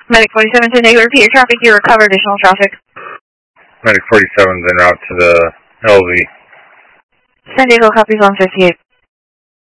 Medic 47 San Diego, repeat your traffic here, recover additional traffic. Medic 47 is en route to the LV. San Diego copies 158.